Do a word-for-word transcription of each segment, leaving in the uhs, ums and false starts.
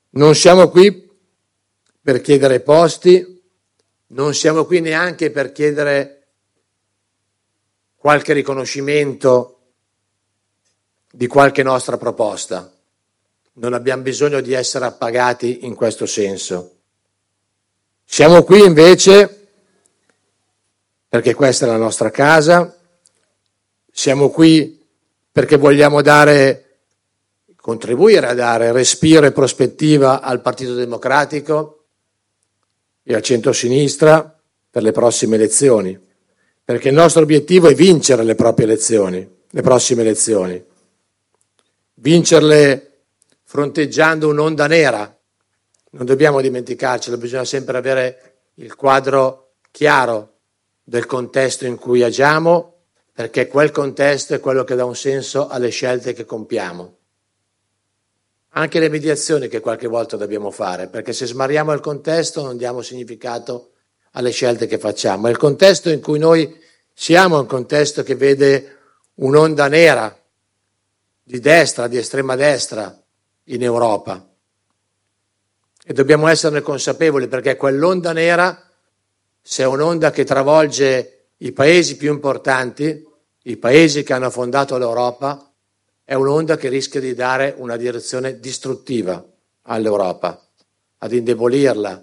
Non siamo qui per chiedere posti, non siamo qui neanche per chiedere qualche riconoscimento di qualche nostra proposta. Non abbiamo bisogno di essere appagati in questo senso. Siamo qui invece perché questa è la nostra casa, siamo qui perché vogliamo dare, contribuire a dare respiro e prospettiva al Partito Democratico e al centro-sinistra per le prossime elezioni, perché il nostro obiettivo è vincere le proprie elezioni, le prossime elezioni, vincerle fronteggiando un'onda nera. Non dobbiamo dimenticarcelo, bisogna sempre avere il quadro chiaro del contesto in cui agiamo, perché quel contesto è quello che dà un senso alle scelte che compiamo. Anche le mediazioni che qualche volta dobbiamo fare, perché se smariamo il contesto non diamo significato alle scelte che facciamo. Il contesto in cui noi siamo è un contesto che vede un'onda nera di destra, di estrema destra in Europa. E dobbiamo esserne consapevoli, perché quell'onda nera, se è un'onda che travolge i paesi più importanti, i paesi che hanno fondato l'Europa, è un'onda che rischia di dare una direzione distruttiva all'Europa, ad indebolirla,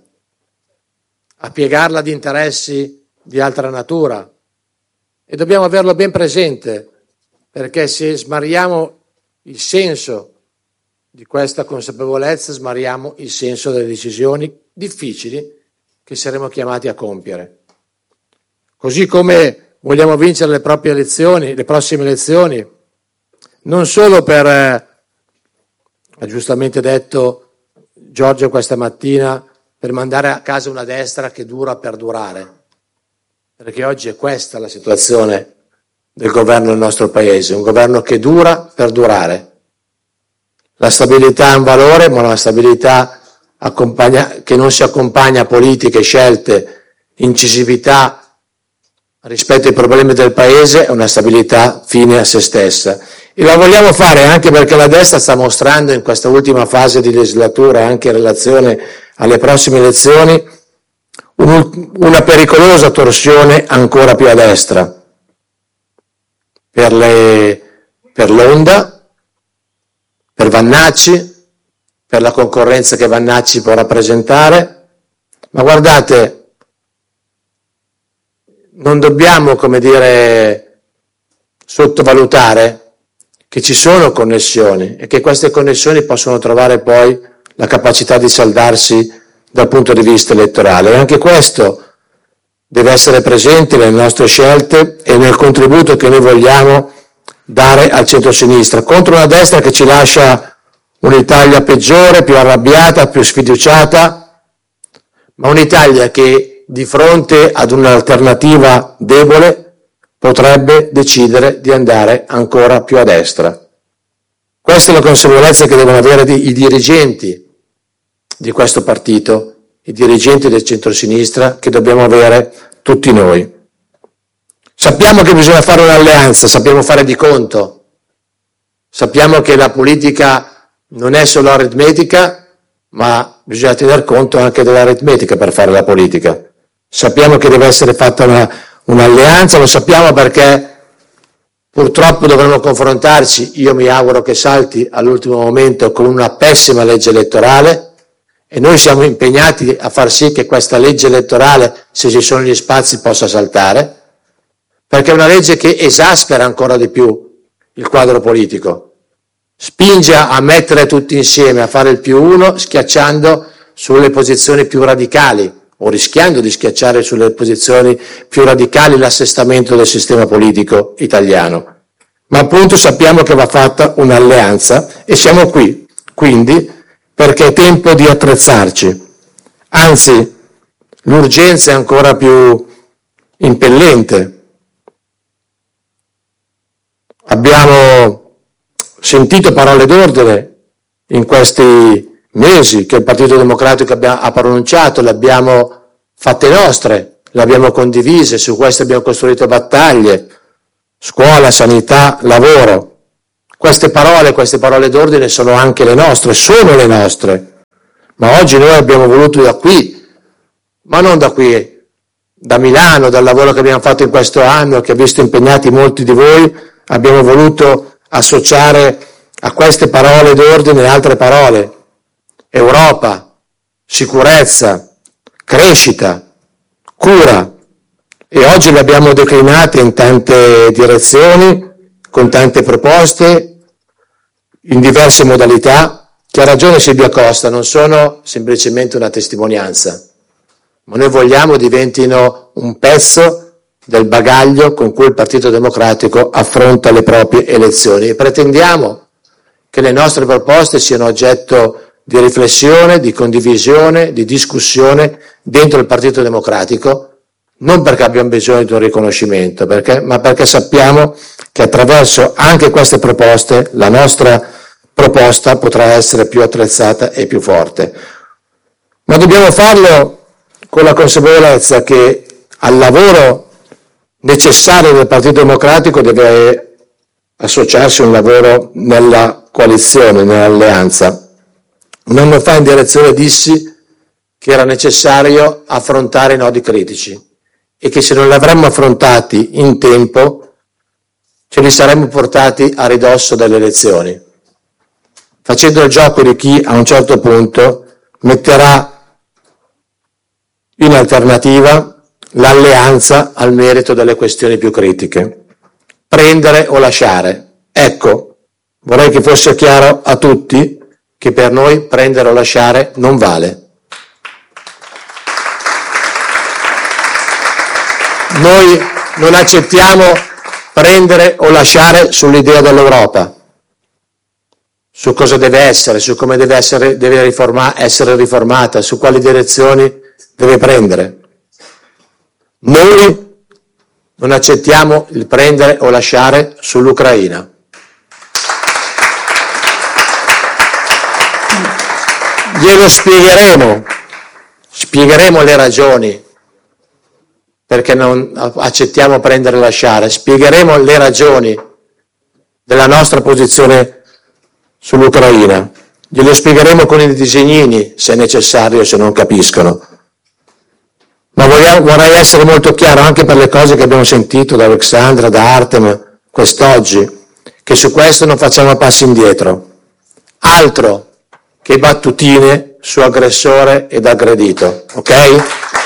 a piegarla ad interessi di altra natura. E dobbiamo averlo ben presente, perché se smariamo il senso di questa consapevolezza, smariamo il senso delle decisioni difficili che saremo chiamati a compiere. Così come vogliamo vincere le proprie elezioni, le prossime elezioni, non solo per, eh, ha giustamente detto Giorgio questa mattina, per mandare a casa una destra che dura per durare, perché oggi è questa la situazione del governo del nostro paese, un governo che dura per durare. La stabilità è un valore, ma una stabilità accompagna, che non si accompagna a politiche, scelte, incisività rispetto ai problemi del paese, è una stabilità fine a se stessa. E la vogliamo fare anche perché la destra sta mostrando in questa ultima fase di legislatura, anche in relazione alle prossime elezioni, un, una pericolosa torsione ancora più a destra per, le, per l'onda, per Vannacci, per la concorrenza che Vannacci può rappresentare, ma guardate, non dobbiamo, come dire, sottovalutare che ci sono connessioni e che queste connessioni possono trovare poi la capacità di saldarsi dal punto di vista elettorale. E anche questo deve essere presente nelle nostre scelte e nel contributo che noi vogliamo dare al centro-sinistra, contro una destra che ci lascia un'Italia peggiore, più arrabbiata, più sfiduciata, ma un'Italia che di fronte ad un'alternativa debole potrebbe decidere di andare ancora più a destra. Questa è la consapevolezza che devono avere i dirigenti di questo partito, i dirigenti del centro-sinistra, che dobbiamo avere tutti noi. Sappiamo che bisogna fare un'alleanza, sappiamo fare di conto, sappiamo che la politica non è solo aritmetica, ma bisogna tener conto anche dell'aritmetica per fare la politica. Sappiamo che deve essere fatta una, un'alleanza, lo sappiamo perché purtroppo dovremo confrontarci, io mi auguro che salti all'ultimo momento, con una pessima legge elettorale, e noi siamo impegnati a far sì che questa legge elettorale, se ci sono gli spazi, possa saltare, perché è una legge che esaspera ancora di più il quadro politico, spinge a mettere tutti insieme, a fare il più uno, schiacciando sulle posizioni più radicali, o rischiando di schiacciare sulle posizioni più radicali l'assestamento del sistema politico italiano. Ma appunto sappiamo che va fatta un'alleanza e siamo qui, quindi, perché è tempo di attrezzarci. Anzi, l'urgenza è ancora più impellente. Abbiamo sentito parole d'ordine in questi mesi che il Partito Democratico ha pronunciato, le abbiamo fatte nostre, le abbiamo condivise, su queste abbiamo costruito battaglie, scuola, sanità, lavoro. Queste parole, queste parole d'ordine sono anche le nostre, sono le nostre, Ma oggi noi abbiamo voluto da qui, ma non da qui, da Milano, dal lavoro che abbiamo fatto in questo anno, che ha visto impegnati molti di voi, abbiamo voluto associare a queste parole d'ordine altre parole: Europa, sicurezza, crescita, cura. E oggi le abbiamo declinate in tante direzioni, con tante proposte, in diverse modalità, che ha ragione Silvia Costa, non sono semplicemente una testimonianza, ma noi vogliamo diventino un pezzo del bagaglio con cui il Partito Democratico affronta le proprie elezioni, e pretendiamo che le nostre proposte siano oggetto di riflessione, di condivisione, di discussione dentro il Partito Democratico, non perché abbiamo bisogno di un riconoscimento, perché, ma perché sappiamo che attraverso anche queste proposte la nostra proposta potrà essere più attrezzata e più forte. Ma dobbiamo farlo con la consapevolezza che al lavoro necessario del Partito Democratico deve associarsi un lavoro nella coalizione, nell'alleanza. Un anno fa in direzione dissi che era necessario affrontare i nodi critici e che se non li avremmo affrontati in tempo ce li saremmo portati a ridosso delle elezioni, facendo il gioco di chi a un certo punto metterà in alternativa l'alleanza al merito delle questioni più critiche. Prendere o lasciare. Ecco, vorrei che fosse chiaro a tutti che per noi prendere o lasciare non vale. Noi non accettiamo prendere o lasciare sull'idea dell'Europa, su cosa deve essere, su come deve essere, deve riforma, essere riformata, su quali direzioni deve prendere. Noi non accettiamo il prendere o lasciare sull'Ucraina. Glielo spiegheremo, spiegheremo le ragioni perché non accettiamo prendere e lasciare, spiegheremo le ragioni della nostra posizione sull'Ucraina, glielo spiegheremo con i disegnini se è necessario, se non capiscono. Ma vogliamo, vorrei essere molto chiaro anche per le cose che abbiamo sentito da Alexandra, da Artem quest'oggi, che su questo non facciamo passi indietro. Altro che battutine su aggressore ed aggredito, ok?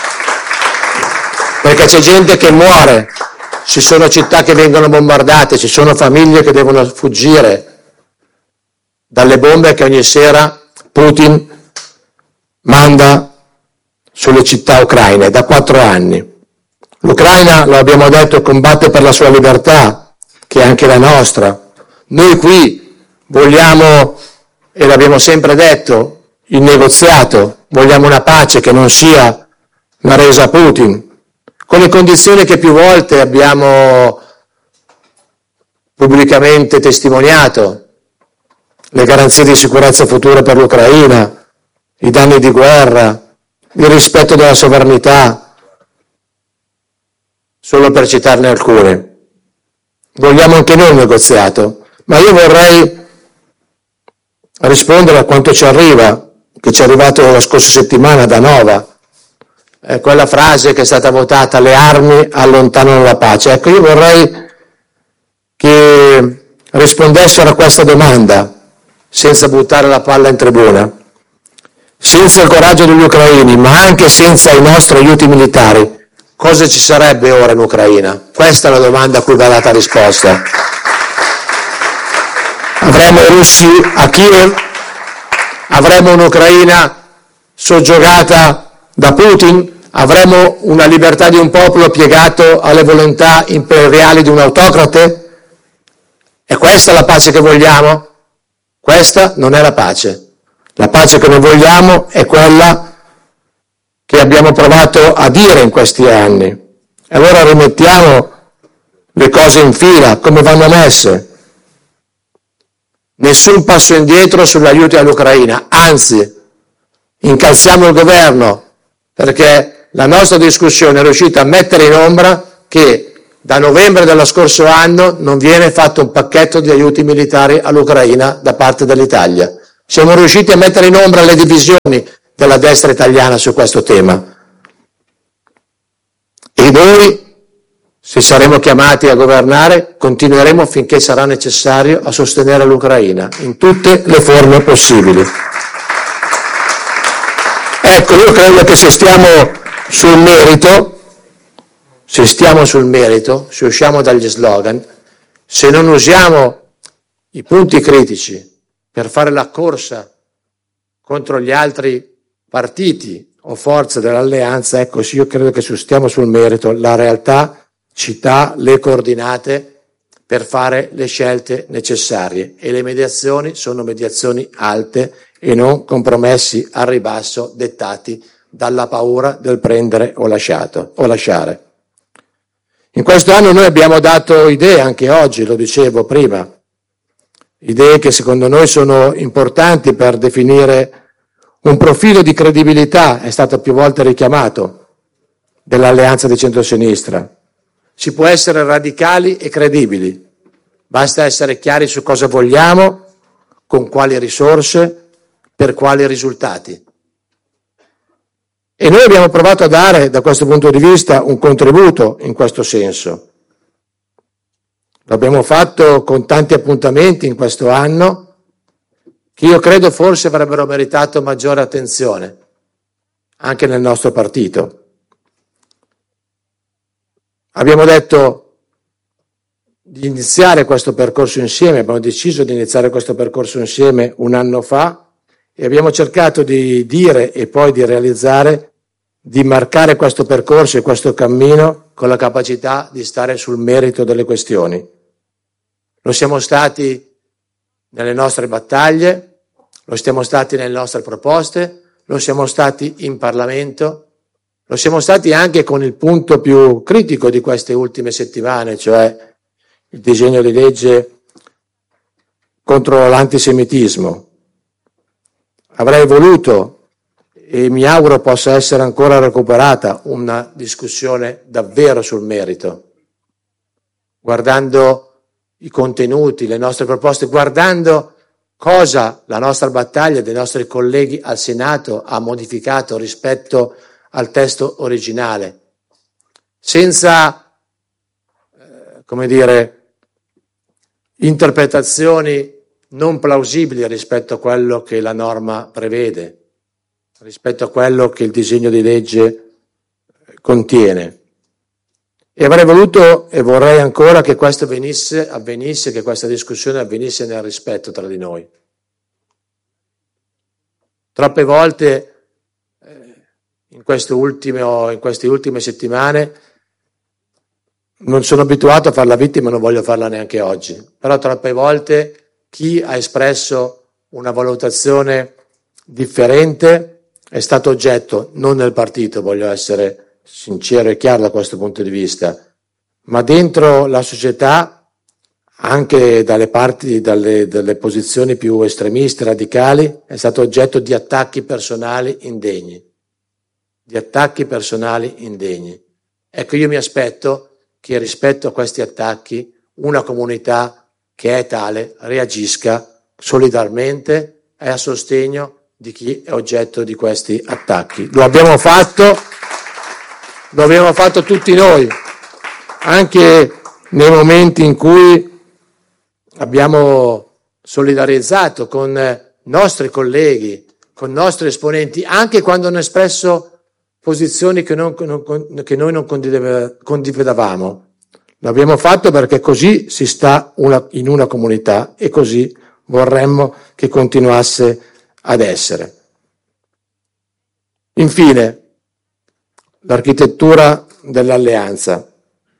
Perché c'è gente che muore, ci sono città che vengono bombardate, ci sono famiglie che devono fuggire dalle bombe che ogni sera Putin manda sulle città ucraine da quattro anni. L'Ucraina, lo abbiamo detto, combatte per la sua libertà, che è anche la nostra. Noi qui vogliamo, e l'abbiamo sempre detto, il negoziato, vogliamo una pace che non sia una resa a Putin, con le condizioni che più volte abbiamo pubblicamente testimoniato, le garanzie di sicurezza futura per l'Ucraina, i danni di guerra, il rispetto della sovranità, solo per citarne alcune. Vogliamo anche noi un negoziato, ma io vorrei rispondere a quanto ci arriva, che ci è arrivato la scorsa settimana da Nova. Eh, quella frase che è stata votata: le armi allontanano la pace. Ecco, io vorrei che rispondessero a questa domanda senza buttare la palla in tribuna. Senza il coraggio degli ucraini, ma anche senza i nostri aiuti militari, cosa ci sarebbe ora in Ucraina? Questa è la domanda a cui va data risposta. Avremo i russi a Kiev? Avremo un'Ucraina soggiogata da Putin? Avremo una libertà di un popolo piegato alle volontà imperiali di un autocrate? È questa la pace che vogliamo? Questa non è la pace. La pace che noi vogliamo è quella che abbiamo provato a dire in questi anni. E allora rimettiamo le cose in fila, come vanno messe. Nessun passo indietro sull'aiuto all'Ucraina, anzi, incalziamo il governo, perché la nostra discussione è riuscita a mettere in ombra che da novembre dello scorso anno non viene fatto un pacchetto di aiuti militari all'Ucraina da parte dell'Italia. Siamo riusciti a mettere in ombra le divisioni della destra italiana su questo tema. E noi, se saremo chiamati a governare, continueremo finché sarà necessario a sostenere l'Ucraina in tutte le forme possibili. Ecco, io credo che se stiamo sul merito, se stiamo sul merito, se usciamo dagli slogan, se non usiamo i punti critici per fare la corsa contro gli altri partiti o forze dell'alleanza, ecco, sì, io credo che se stiamo sul merito, la realtà ci dà le coordinate per fare le scelte necessarie e le mediazioni sono mediazioni alte e non compromessi al ribasso dettati dalla paura del prendere o lasciato o lasciare. In questo anno noi abbiamo dato idee, anche oggi, lo dicevo prima, idee che secondo noi sono importanti per definire un profilo di credibilità, è stato più volte richiamato, dell'alleanza di centrosinistra. Si può essere radicali e credibili, basta essere chiari su cosa vogliamo, con quali risorse, per quali risultati. E noi abbiamo provato a dare, da questo punto di vista, un contributo in questo senso. L'abbiamo fatto con tanti appuntamenti in questo anno, che io credo forse avrebbero meritato maggiore attenzione, anche nel nostro partito. Abbiamo detto di iniziare questo percorso insieme, abbiamo deciso di iniziare questo percorso insieme un anno fa e abbiamo cercato di dire e poi di realizzare di marcare questo percorso e questo cammino con la capacità di stare sul merito delle questioni. Lo siamo stati nelle nostre battaglie, lo siamo stati nelle nostre proposte, lo siamo stati in Parlamento, lo siamo stati anche con il punto più critico di queste ultime settimane, cioè il disegno di legge contro l'antisemitismo. Avrei voluto e mi auguro possa essere ancora recuperata una discussione davvero sul merito, guardando i contenuti, le nostre proposte, guardando cosa la nostra battaglia dei nostri colleghi al Senato ha modificato rispetto al testo originale, senza, eh, come dire, interpretazioni non plausibili rispetto a quello che la norma prevede, rispetto a quello che il disegno di legge contiene. E avrei voluto e vorrei ancora che questo avvenisse, avvenisse, che questa discussione avvenisse nel rispetto tra di noi. Troppe volte eh, in, queste ultime, in queste ultime settimane non sono abituato a fare la vittima, non voglio farla neanche oggi, però troppe volte chi ha espresso una valutazione differente è stato oggetto, non nel partito, voglio essere sincero e chiaro da questo punto di vista, ma dentro la società, anche dalle parti, dalle, dalle posizioni più estremiste, radicali, è stato oggetto di attacchi personali indegni, di attacchi personali indegni. Ecco, io mi aspetto che rispetto a questi attacchi una comunità che è tale reagisca solidarmente e a sostegno di chi è oggetto di questi attacchi. Lo abbiamo fatto, lo abbiamo fatto tutti noi, anche nei momenti in cui abbiamo solidarizzato con nostri colleghi, con nostri esponenti, anche quando hanno espresso posizioni che, non, che noi non condividevamo. L'abbiamo fatto perché così si sta una, in una comunità e così vorremmo che continuasse ad essere. Infine, l'architettura dell'alleanza.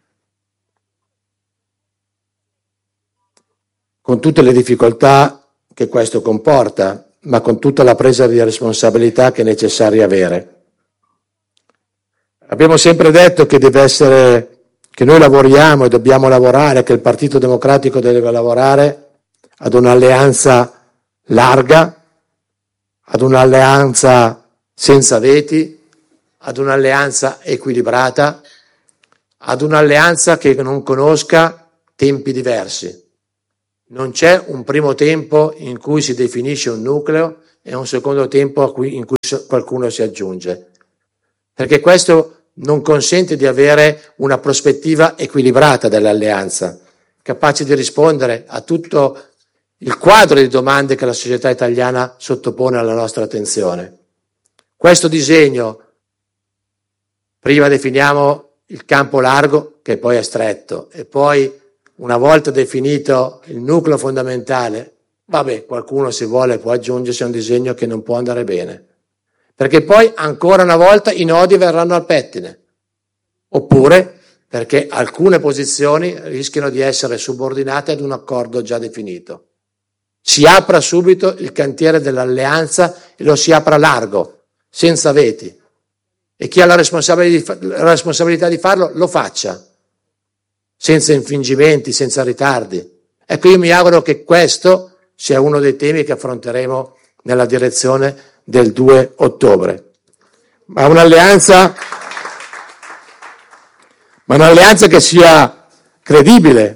Con tutte le difficoltà che questo comporta, ma con tutta la presa di responsabilità che è necessario avere. Abbiamo sempre detto che deve essere, che noi lavoriamo e dobbiamo lavorare, che il Partito Democratico deve lavorare ad un'alleanza larga, ad un'alleanza senza veti, ad un'alleanza equilibrata, ad un'alleanza che non conosca tempi diversi. Non c'è un primo tempo in cui si definisce un nucleo e un secondo tempo in cui qualcuno si aggiunge, perché questo non consente di avere una prospettiva equilibrata dell'alleanza, capace di rispondere a tutto il quadro di domande che la società italiana sottopone alla nostra attenzione. Questo disegno, prima definiamo il campo largo, che poi è stretto, e poi una volta definito il nucleo fondamentale, vabbè, qualcuno se vuole può aggiungersi a un disegno che non può andare bene, perché poi ancora una volta i nodi verranno al pettine, oppure perché alcune posizioni rischiano di essere subordinate ad un accordo già definito. Si apra subito il cantiere dell'alleanza e lo si apra largo, senza veti, e chi ha la responsabilità di, la responsabilità di farlo lo faccia, senza infingimenti, senza ritardi. Ecco, io mi auguro che questo sia uno dei temi che affronteremo nella direzione del due ottobre. Ma un'alleanza, ma un'alleanza che sia credibile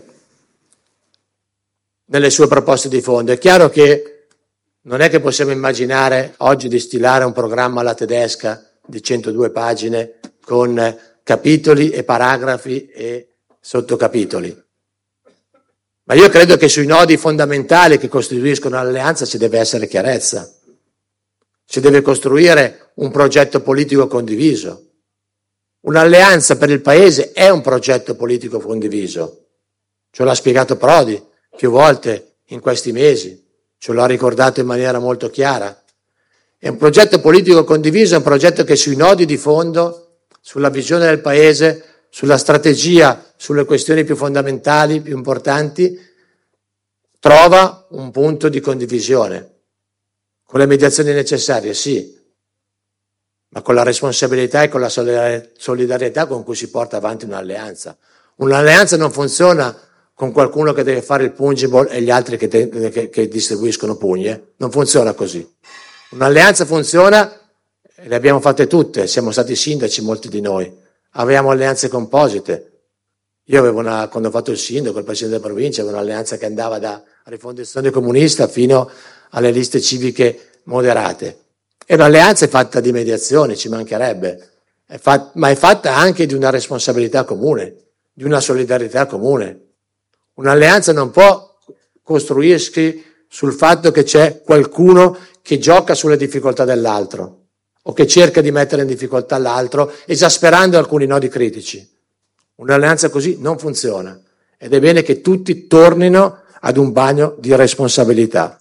nelle sue proposte di fondo. È chiaro che non è che possiamo immaginare oggi di stilare un programma alla tedesca di centodue pagine con capitoli e paragrafi e sottocapitoli. Ma io credo che sui nodi fondamentali che costituiscono l'alleanza ci deve essere chiarezza. Si deve costruire un progetto politico condiviso. Un'alleanza per il Paese è un progetto politico condiviso. Ce l'ha spiegato Prodi più volte in questi mesi, ce l'ha ricordato in maniera molto chiara. È un progetto politico condiviso, è un progetto che sui nodi di fondo, sulla visione del Paese, sulla strategia, sulle questioni più fondamentali, più importanti, trova un punto di condivisione. Con le mediazioni necessarie, sì, ma con la responsabilità e con la solidarietà con cui si porta avanti un'alleanza. Un'alleanza non funziona con qualcuno che deve fare il pungible e gli altri che, te, che, che distribuiscono pugni. Eh? Non funziona così. Un'alleanza funziona, e le abbiamo fatte tutte, siamo stati sindaci molti di noi, avevamo alleanze composite. Io avevo una, quando ho fatto il sindaco, il presidente della provincia, avevo un'alleanza che andava da Rifondazione Comunista fino alle liste civiche moderate. E un'alleanza è fatta di mediazioni, ci mancherebbe, è fat, ma è fatta anche di una responsabilità comune, di una solidarietà comune. Un'alleanza non può costruirsi sul fatto che c'è qualcuno che gioca sulle difficoltà dell'altro o che cerca di mettere in difficoltà l'altro esasperando alcuni nodi critici. Un'alleanza così non funziona ed è bene che tutti tornino ad un bagno di responsabilità.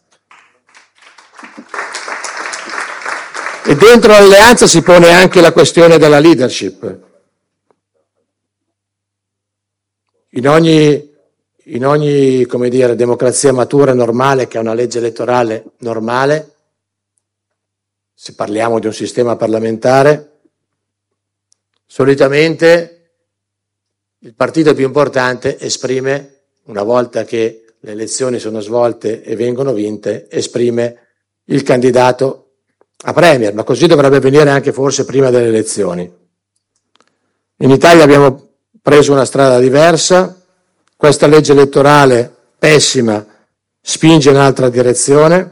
E dentro l'alleanza si pone anche la questione della leadership. In ogni, in ogni, come dire, democrazia matura e normale, che ha una legge elettorale normale, se parliamo di un sistema parlamentare, solitamente il partito più importante esprime, una volta che le elezioni sono svolte e vengono vinte, esprime il candidato a premier, ma così dovrebbe avvenire anche forse prima delle elezioni. In Italia abbiamo preso una strada diversa, questa legge elettorale pessima spinge in un'altra direzione.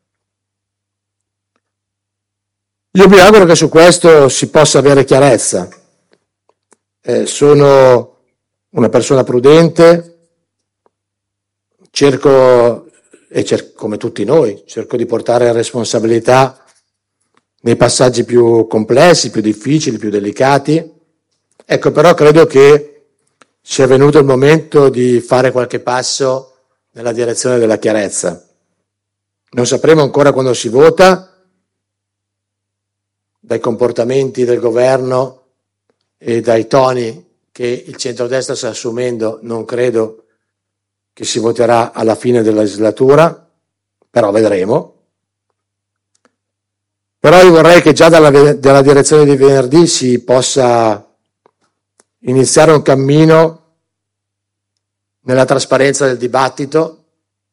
Io mi auguro che su questo si possa avere chiarezza. Eh, sono una persona prudente, cerco, e cer- come tutti noi, cerco di portare responsabilità nei passaggi più complessi, più difficili, più delicati. Ecco, però credo che sia venuto il momento di fare qualche passo nella direzione della chiarezza. Non sapremo ancora quando si vota, dai comportamenti del governo e dai toni che il centrodestra sta assumendo, non credo che si voterà alla fine della legislatura, però vedremo. Però io vorrei che già dalla, dalla direzione di venerdì si possa iniziare un cammino nella trasparenza del dibattito,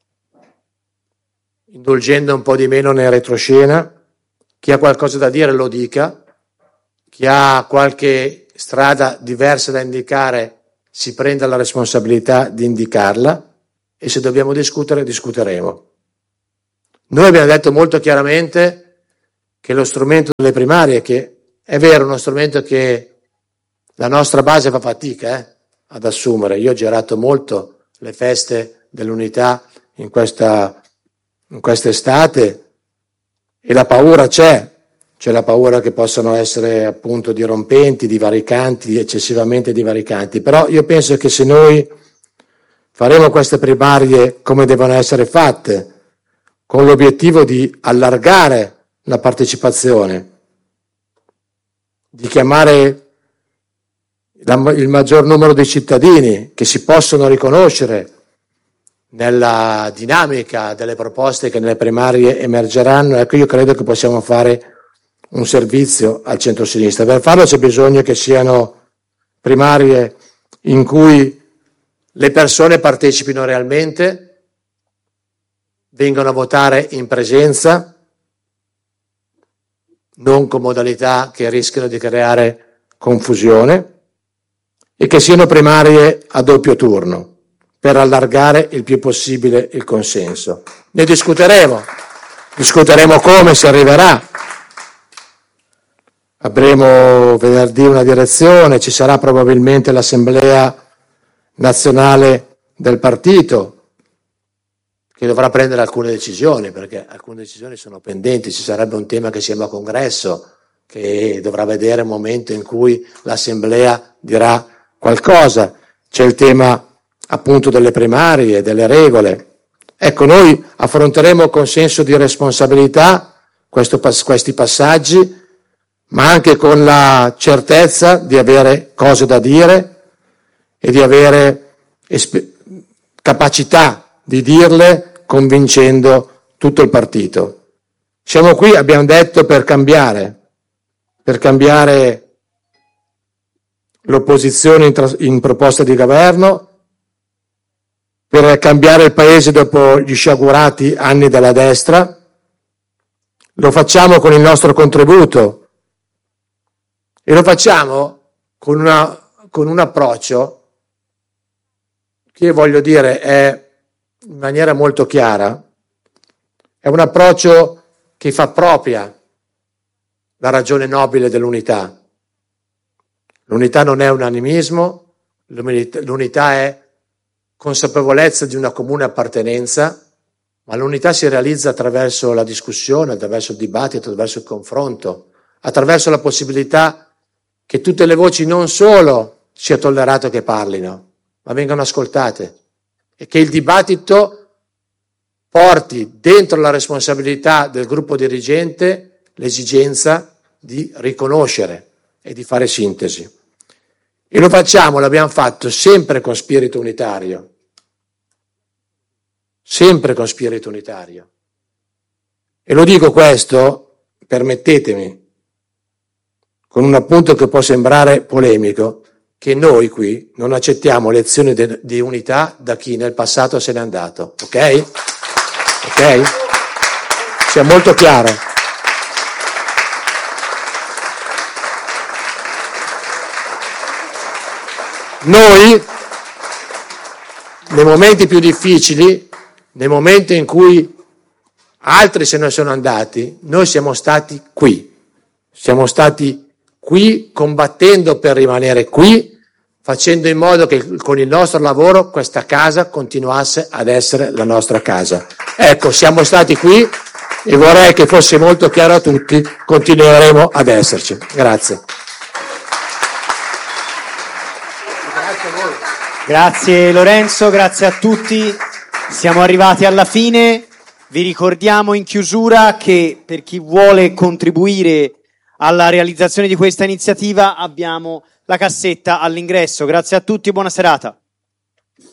indulgendo un po' di meno nel retroscena. Chi ha qualcosa da dire lo dica, chi ha qualche strada diversa da indicare si prenda la responsabilità di indicarla e se dobbiamo discutere, discuteremo. Noi abbiamo detto molto chiaramente che lo strumento delle primarie, che è vero, uno strumento che la nostra base fa fatica eh, ad assumere. Io ho girato molto le feste dell'unità in questa, in quest'estate e la paura c'è, c'è la paura che possano essere appunto dirompenti, divaricanti, eccessivamente divaricanti, però io penso che se noi faremo queste primarie come devono essere fatte, con l'obiettivo di allargare la partecipazione, di chiamare il maggior numero di cittadini che si possono riconoscere nella dinamica delle proposte che nelle primarie emergeranno, ecco, io credo che possiamo fare un servizio al centro-sinistra. Per farlo c'è bisogno che siano primarie in cui le persone partecipino realmente, vengono a votare in presenza, non con modalità che rischiano di creare confusione, e che siano primarie a doppio turno per allargare il più possibile il consenso. Ne discuteremo, discuteremo come si arriverà. Avremo venerdì una direzione, ci sarà probabilmente l'assemblea nazionale del partito che dovrà prendere alcune decisioni, perché alcune decisioni sono pendenti. Ci sarebbe un tema che si chiama congresso, che dovrà vedere un momento in cui l'assemblea dirà qualcosa. C'è il tema appunto delle primarie, delle regole. Ecco, noi affronteremo con senso di responsabilità questo, questi passaggi, ma anche con la certezza di avere cose da dire e di avere esp- capacità di dirle convincendo tutto il partito. Siamo qui, abbiamo detto, per cambiare, per cambiare l'opposizione in, tras- in proposta di governo, per cambiare il paese dopo gli sciagurati anni della destra. Lo facciamo con il nostro contributo e lo facciamo con, una, con un approccio che io voglio dire è in maniera molto chiara, è un approccio che fa propria la ragione nobile dell'unità. L'unità non è unanimismo, l'unità è consapevolezza di una comune appartenenza, ma l'unità si realizza attraverso la discussione, attraverso il dibattito, attraverso il confronto, attraverso la possibilità che tutte le voci non solo sia tollerato che parlino, ma vengano ascoltate e che il dibattito porti dentro la responsabilità del gruppo dirigente l'esigenza di riconoscere e di fare sintesi. E lo facciamo, l'abbiamo fatto sempre con spirito unitario, sempre con spirito unitario. E lo dico questo, permettetemi, con un appunto che può sembrare polemico, che noi qui non accettiamo lezioni de- di unità da chi nel passato se n'è andato, ok? Ok? Sia molto chiaro. Noi, nei momenti più difficili, nei momenti in cui altri se ne sono andati, noi siamo stati qui, siamo stati qui combattendo per rimanere qui, facendo in modo che con il nostro lavoro questa casa continuasse ad essere la nostra casa. Ecco, siamo stati qui e vorrei che fosse molto chiaro a tutti, continueremo ad esserci. Grazie. Grazie Lorenzo, grazie a tutti. Siamo arrivati alla fine. Vi ricordiamo in chiusura che per chi vuole contribuire alla realizzazione di questa iniziativa abbiamo la cassetta all'ingresso. Grazie a tutti e buona serata.